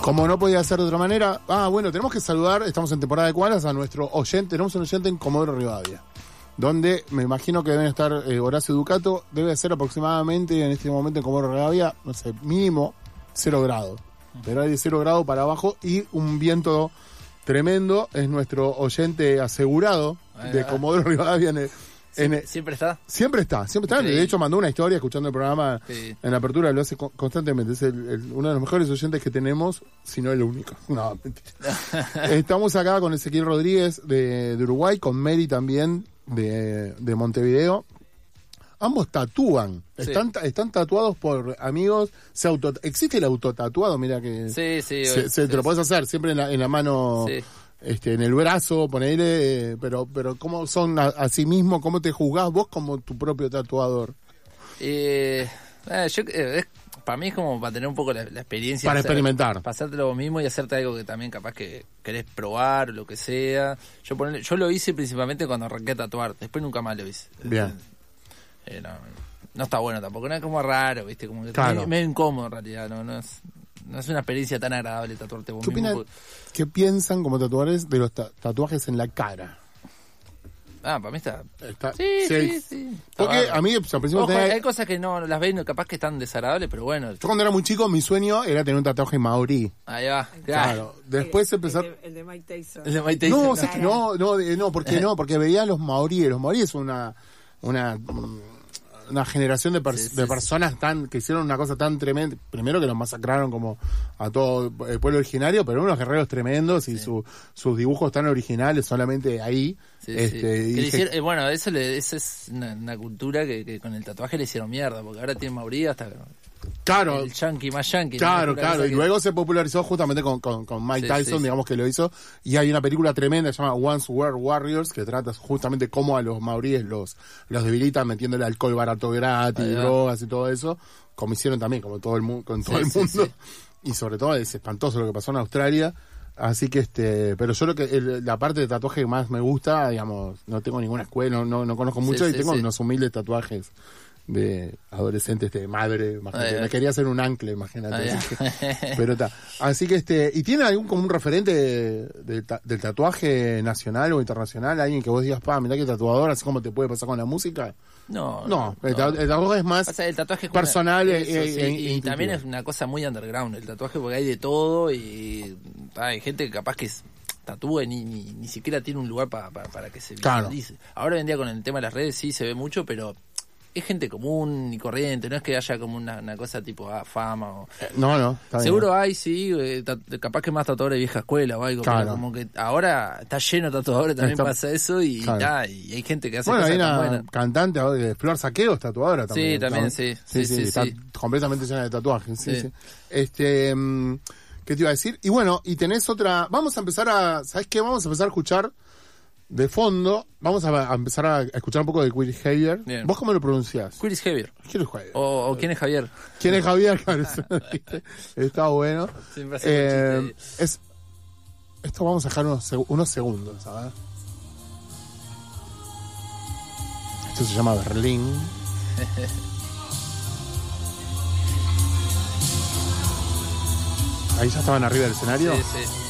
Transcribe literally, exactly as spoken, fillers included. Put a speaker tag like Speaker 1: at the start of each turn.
Speaker 1: Como no podía ser de otra manera, ah, bueno, tenemos que saludar, estamos en temporada de koalas, a nuestro oyente, tenemos un oyente en Comodoro Rivadavia, donde me imagino que deben estar eh, Horacio Ducato, debe ser aproximadamente en este momento en Comodoro Rivadavia, no sé, mínimo cero grados, pero hay de cero grados para abajo y un viento tremendo. Es nuestro oyente asegurado de Comodoro Rivadavia en el, en el,
Speaker 2: ¿Siempre está?
Speaker 1: Siempre está, siempre está. Sí. De hecho, mandó una historia escuchando el programa sí. en la apertura, lo hace constantemente. Es el, el, uno de los mejores oyentes que tenemos, si no el único. No, mentira. Estamos acá con Ezequiel Rodríguez de, de Uruguay, con Mary también de, de Montevideo. Ambos tatúan. Sí. Están, están tatuados por amigos. Se auto, existe el autotatuado, mira que
Speaker 2: sí, sí,
Speaker 1: se, se,
Speaker 2: sí,
Speaker 1: te lo podés hacer siempre en la, en la mano.
Speaker 2: Sí.
Speaker 1: Este, en el brazo, ponele, eh, pero, pero ¿cómo son a, a sí mismo? ¿Cómo te juzgás vos como tu propio tatuador?
Speaker 2: Eh, eh, yo, eh, es, para mí es como para tener un poco la, la experiencia.
Speaker 1: Para
Speaker 2: hacer,
Speaker 1: experimentar.
Speaker 2: Para hacerte vos mismo y hacerte algo que también capaz que querés probar o lo que sea. Yo, ponele, yo lo hice principalmente cuando arranqué a tatuar, después nunca más lo hice.
Speaker 1: Bien.
Speaker 2: Eh, no, no está bueno tampoco, no es como raro, viste, como que
Speaker 1: claro.
Speaker 2: medio, medio incómodo en realidad, no, no es... No es una experiencia tan agradable tatuarte vos
Speaker 1: ¿Qué
Speaker 2: mismo.
Speaker 1: Opinan, ¿Qué piensan como tatuadores de los ta- tatuajes en la cara?
Speaker 2: Ah, para mí está...
Speaker 1: está
Speaker 2: sí,
Speaker 1: sí,
Speaker 2: sí, sí.
Speaker 1: Porque
Speaker 2: bárbaro.
Speaker 1: a mí, al principio...
Speaker 2: Ojo,
Speaker 1: tenía...
Speaker 2: hay cosas que no las ven, capaz que están desagradables, pero bueno.
Speaker 1: Yo cuando era muy chico, mi sueño era tener un tatuaje maorí.
Speaker 2: Ahí va.
Speaker 1: Claro. claro. Después
Speaker 3: el,
Speaker 1: empezar...
Speaker 3: El de, el de Mike Tyson.
Speaker 2: El de Mike Tyson.
Speaker 1: No, o sea, que no, no, no, ¿por qué no? Porque veía a los maoríes. Los maoríes son una... una una generación de, per- sí, sí, de personas sí. tan que hicieron una cosa tan tremenda. Primero que los masacraron como a todo el pueblo originario, pero unos guerreros tremendos y sí. su, sus dibujos tan originales solamente ahí.
Speaker 2: Sí,
Speaker 1: este,
Speaker 2: sí.
Speaker 1: Y dije,
Speaker 2: hicieron, eh, bueno, eso, le, eso es una, una cultura que, que con el tatuaje le hicieron mierda, porque ahora tiene maorí hasta...
Speaker 1: Claro,
Speaker 2: el yankee más yankee.
Speaker 1: Claro,
Speaker 2: ¿no?
Speaker 1: claro, y
Speaker 2: que...
Speaker 1: luego se popularizó justamente con, con, con Mike sí, Tyson, sí, digamos que lo hizo, y hay una película tremenda que se llama Once Were Warriors, que trata justamente cómo a los maoríes los, los debilitan metiéndole alcohol barato gratis, ah, drogas y todo eso, como hicieron también, como todo el mundo, con todo sí, el mundo, sí, sí. Y sobre todo es espantoso lo que pasó en Australia. Así que este, pero yo lo que el, la parte de tatuaje que más me gusta, digamos, no tengo ninguna escuela, no, no, no conozco mucho, sí, y sí, tengo sí. unos humildes tatuajes de adolescentes de madre, imagínate, me quería hacer un ancle, imagínate, así que, pero está, así que este, ¿y tiene algún como un referente de, de, de, del tatuaje nacional o internacional, alguien que vos digas, pa, mirá que tatuador, así como te puede pasar con la música?
Speaker 2: No,
Speaker 1: no,
Speaker 2: no
Speaker 1: el, ta- el tatuaje es más
Speaker 2: o sea, el tatuaje es
Speaker 1: personal
Speaker 2: una,
Speaker 1: e,
Speaker 2: eso,
Speaker 1: e,
Speaker 2: sí,
Speaker 1: e,
Speaker 2: y, y también es una cosa muy underground el tatuaje, porque hay de todo y hay gente que capaz que es tatúe ni, ni ni siquiera tiene un lugar pa, pa, para que se visualice. Claro. Ahora hoy en día con el tema de las redes sí se ve mucho, pero es gente común y corriente, no es que haya como una, una cosa tipo ah, fama o...
Speaker 1: Eh, no, no.
Speaker 2: Seguro
Speaker 1: bien.
Speaker 2: hay, sí, eh, ta- capaz que más tatuadores de vieja escuela o algo,
Speaker 1: claro.
Speaker 2: Pero como que ahora está lleno de tatuadores, también está... pasa eso y, claro. ta, y hay gente que hace
Speaker 1: bueno,
Speaker 2: cosas
Speaker 1: hay una
Speaker 2: tan buenas.
Speaker 1: Cantante de Flor Saqueo, tatuadora también.
Speaker 2: Sí, también, sí. Sí,
Speaker 1: sí,
Speaker 2: sí,
Speaker 1: sí, está
Speaker 2: sí.
Speaker 1: completamente llena de tatuajes. Sí,
Speaker 2: sí.
Speaker 1: sí. Este, um, ¿qué te iba a decir? Y bueno, y tenés otra... Vamos a empezar a... ¿Sabes qué? Vamos a empezar a escuchar... De fondo, vamos a, a empezar a escuchar un poco de Queer Javier. Bien. ¿Vos cómo lo pronunciás?
Speaker 2: Queer Javier.
Speaker 1: ¿Quién es Javier?
Speaker 2: O, o ¿quién es Javier?
Speaker 1: ¿Quién es Javier? Claro, está bueno. Eh, es, esto vamos a dejar unos, unos segundos, ¿sabes? Esto se llama Berlín. Ahí ya estaban arriba del escenario.
Speaker 2: Sí, sí.